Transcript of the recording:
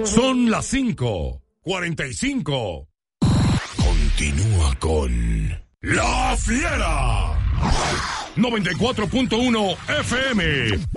Son las 5:45. Continúa con La Fiera. 94.1 FM.